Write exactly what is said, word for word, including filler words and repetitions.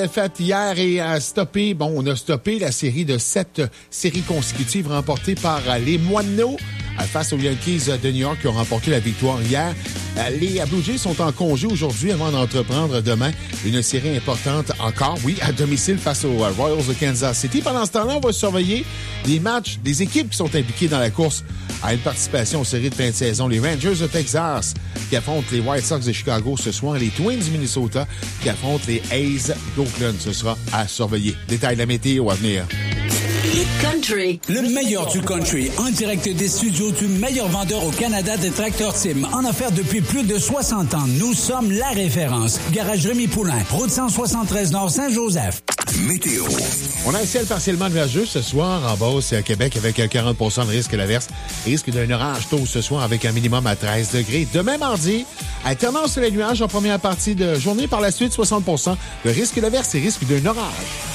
Fait hier et a stoppé, bon, on a stoppé la série de sept séries consécutives remportées par les Moineaux face aux Yankees de New York qui ont remporté la victoire hier. Les Blue Jays sont en congé aujourd'hui avant d'entreprendre demain une série importante encore, oui, à domicile face aux Royals de Kansas City. Pendant ce temps-là, on va surveiller des matchs des équipes qui sont impliquées dans la course à une participation aux séries de fin de saison. Les Rangers de Texas qui affrontent les White Sox de Chicago ce soir. Les Twins du Minnesota qui affrontent les A's d'Oakland. Ce sera à surveiller. Détail de la météo à venir. Hit Country. Le meilleur du country, en direct des studios du meilleur vendeur au Canada des tracteurs Tim. En affaires depuis plus de soixante ans, nous sommes la référence. Garage Rémi Poulain, route cent soixante-treize Nord Saint-Joseph. Météo. On a un ciel partiellement nuageux ce soir en Beauce et à Québec avec quarante pour cent de risque d'averse. Risque d'un orage tôt ce soir avec un minimum à treize degrés. Demain mardi, alternance sur les nuages en première partie de journée. Par la suite, soixante pour cent de risque d'averse et risque d'un orage.